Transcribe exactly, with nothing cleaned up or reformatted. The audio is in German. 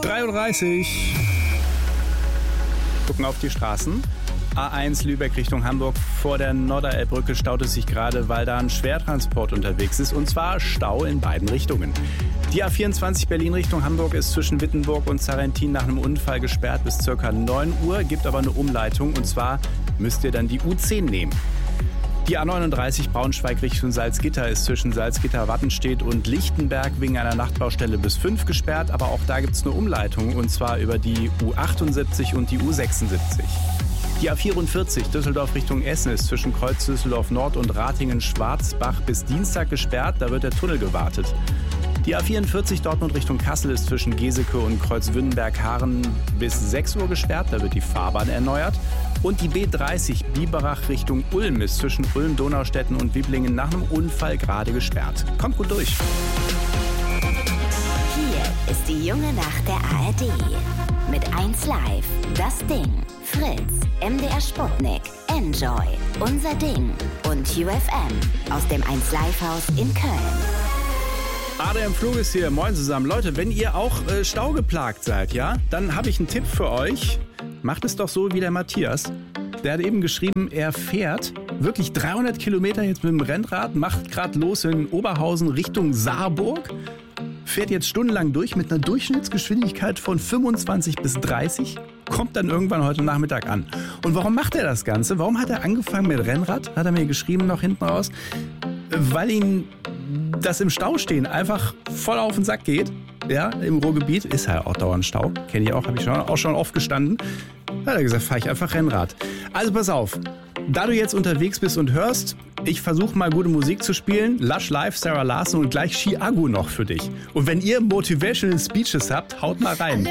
drei Uhr dreißig. Gucken auf die Straßen. A eins Lübeck Richtung Hamburg. Vor der Nordderelbbrücke staut es sich gerade, weil da ein Schwertransport unterwegs ist. Und zwar Stau in beiden Richtungen. Die A vierundzwanzig Berlin Richtung Hamburg ist zwischen Wittenburg und Sarrentin nach einem Unfall gesperrt bis ca. neun Uhr. Gibt aber eine Umleitung. Und zwar müsst ihr dann die U zehn nehmen. Die A neununddreißig Braunschweig Richtung Salzgitter ist zwischen Salzgitter-Wattenstedt und Lichtenberg wegen einer Nachtbaustelle bis fünf gesperrt. Aber auch da gibt es eine Umleitung. Und zwar über die U achtundsiebzig und die U sechsundsiebzig. Die A vierundvierzig Düsseldorf Richtung Essen ist zwischen Kreuz Düsseldorf Nord und Ratingen-Schwarzbach bis Dienstag gesperrt. Da wird der Tunnel gewartet. Die A vierundvierzig Dortmund Richtung Kassel ist zwischen Geseke und Kreuzwünnenberg-Haaren bis sechs Uhr gesperrt. Da wird die Fahrbahn erneuert. Und die B dreißig Biberach Richtung Ulm ist zwischen Ulm, Donaustetten und Wiblingen nach einem Unfall gerade gesperrt. Kommt gut durch. Hier ist die junge Nacht der A R D. Mit eins Live, das Ding, Fritz, M D R Sputnik, Enjoy, Unser Ding und U F M aus dem eins Live Haus in Köln. Adrian Flug ist hier. Moin zusammen. Leute, wenn ihr auch äh, staugeplagt seid, ja, dann habe ich einen Tipp für euch. Macht es doch so wie der Matthias. Der hat eben geschrieben, er fährt wirklich dreihundert Kilometer jetzt mit dem Rennrad, macht gerade los in Oberhausen Richtung Saarburg, fährt jetzt stundenlang durch mit einer Durchschnittsgeschwindigkeit von fünfundzwanzig bis dreißig, kommt dann irgendwann heute Nachmittag an. Und warum macht er das Ganze? Warum hat er angefangen mit Rennrad? Hat er mir geschrieben noch hinten raus. Weil ihn das im Stau stehen einfach voll auf den Sack geht. Ja, im Ruhrgebiet ist ja auch dauernd Stau. Kenne ich auch, habe ich schon, auch schon oft gestanden. Da hat er gesagt, fahre ich einfach Rennrad. Also pass auf, da du jetzt unterwegs bist und hörst, ich versuche mal gute Musik zu spielen. Lush Live, Sarah Larson und gleich Chiago noch für dich. Und wenn ihr Motivational Speeches habt, haut mal rein.